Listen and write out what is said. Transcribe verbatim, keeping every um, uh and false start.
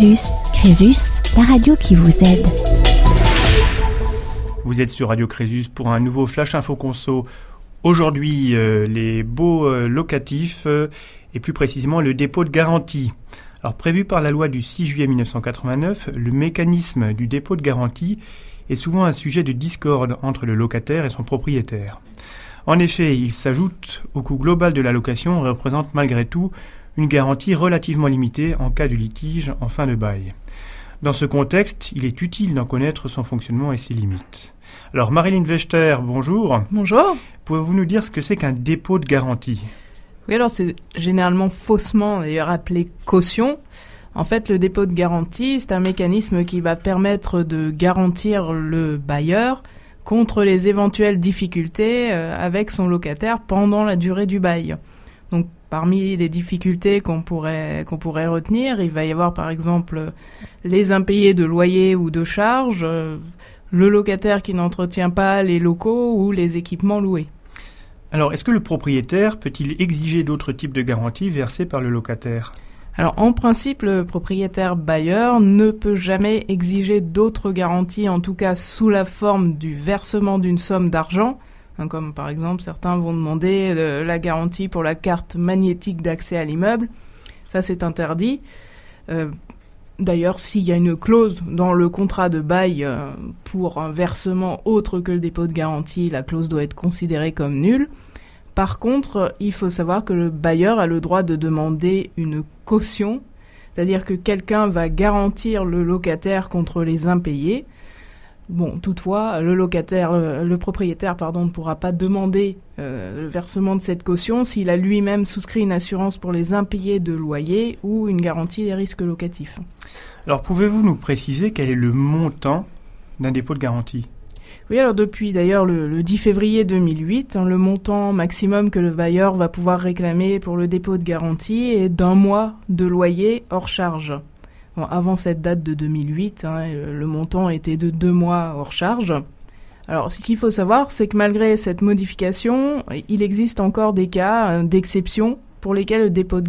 Crésus. Crésus, la radio qui vous aide. Vous êtes sur Radio Crésus pour un nouveau Flash Info Conso. Aujourd'hui, euh, les baux euh, locatifs euh, et plus précisément le dépôt de garantie. Alors, prévu par la loi du six juillet mille neuf cent quatre-vingt-neuf, le mécanisme du dépôt de garantie est souvent un sujet de discorde entre le locataire et son propriétaire. En effet, il s'ajoute au coût global de la location et représente malgré tout une garantie relativement limitée en cas de litige en fin de bail. Dans ce contexte, il est utile d'en connaître son fonctionnement et ses limites. Alors, Marilyn Wechter, bonjour. Bonjour. Pouvez-vous nous dire ce que c'est qu'un dépôt de garantie ? Oui, alors c'est généralement faussement d'ailleurs appelé caution. En fait, le dépôt de garantie, c'est un mécanisme qui va permettre de garantir le bailleur contre les éventuelles difficultés euh, avec son locataire pendant la durée du bail. Donc, parmi les difficultés qu'on pourrait, qu'on pourrait retenir, il va y avoir par exemple les impayés de loyer ou de charges, euh, le locataire qui n'entretient pas les locaux ou les équipements loués. Alors, est-ce que le propriétaire peut-il exiger d'autres types de garanties versées par le locataire ? Alors, en principe, le propriétaire bailleur ne peut jamais exiger d'autres garanties, en tout cas sous la forme du versement d'une somme d'argent, hein, comme par exemple certains vont demander euh, la garantie pour la carte magnétique d'accès à l'immeuble. Ça, c'est interdit. Euh, D'ailleurs, s'il y a une clause dans le contrat de bail euh, pour un versement autre que le dépôt de garantie, la clause doit être considérée comme nulle. Par contre, il faut savoir que le bailleur a le droit de demander une caution, c'est-à-dire que quelqu'un va garantir le locataire contre les impayés. Bon, toutefois, le locataire, le, le propriétaire, pardon, ne pourra pas demander euh, le versement de cette caution s'il a lui-même souscrit une assurance pour les impayés de loyer ou une garantie des risques locatifs. Alors, pouvez-vous nous préciser quel est le montant d'un dépôt de garantie ? Oui, alors depuis d'ailleurs le, le dix février deux mille huit, hein, le montant maximum que le bailleur va pouvoir réclamer pour le dépôt de garantie est d'un mois de loyer hors charge. Bon, avant cette date de deux mille huit, hein, le montant était de deux mois hors charge. Alors, ce qu'il faut savoir, c'est que malgré cette modification, il existe encore des cas euh, d'exception pour lesquels le dépôt de